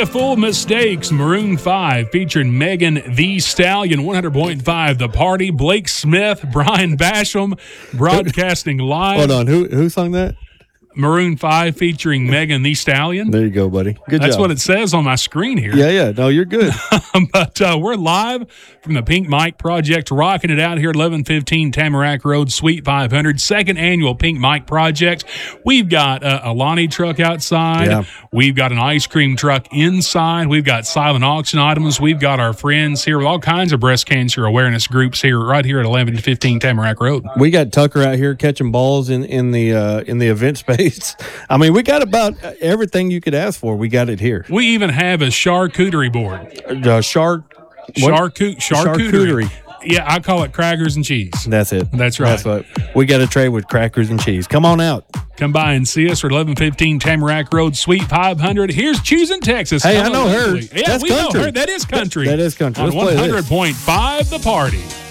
Full Mistakes, Maroon 5, featuring Megan Thee Stallion, 100.5 The Party, Blake Smith, Brian Basham, broadcasting live. Hold on, who sung that? Maroon 5 featuring Megan Thee Stallion. There you go, buddy. Good That's job. what it says on my screen here. Yeah. No, you're good. But we're live from the Pink Mike Project, rocking it out here at 1115 Tamarack Road, Suite 500, second annual Pink Mike Project. We've got a Lonnie truck outside. Yeah. We've got an ice cream truck inside. We've got silent auction items. We've got our friends here with all kinds of breast cancer awareness groups here, right here at 1115 Tamarack Road. We got Tucker out here catching balls in the event space. I mean, we got about everything you could ask for. We got it here. We even have a charcuterie board. Charcuterie. Yeah, I call it crackers and cheese. That's it. That's right. That's what we got a tray with crackers and cheese. Come on out. Come by and see us at 1115 Tamarack Road, Suite 500. Here's Choosing Texas. Hey, I know her. Yeah, That's we country. know her. That is country. That is country. On Let's play this. 100.5 The Party.